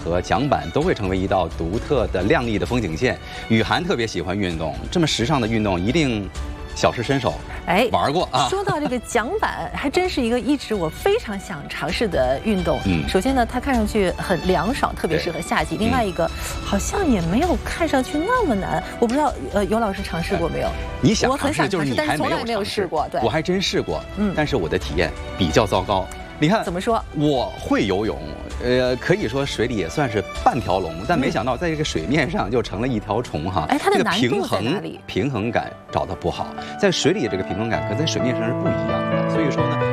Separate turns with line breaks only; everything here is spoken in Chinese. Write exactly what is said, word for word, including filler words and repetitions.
和桨板都会成为一道独特的、亮丽的风景线。雨涵特别喜欢运动，这么时尚的运动一定小试身手，哎，玩过啊。
说到这个桨板，还真是一个一直我非常想尝试的运动。嗯，首先呢，它看上去很凉爽，特别适合夏季。另外一个，好像也没有看上去那么难。我不知道，呃，尤老师尝试过没有？
你想
尝试，
就是你还
从来没有试过。对，
我还真试过，嗯，但是我的体验比较糟糕。你看
怎么说？
我会游泳，呃，可以说水里也算是半条龙，但没想到在这个水面上就成了一条虫哈。
哎，它的难度
在哪里？平衡感找的不好，在水里这个平衡感和在水面上是不一样的，所以说呢。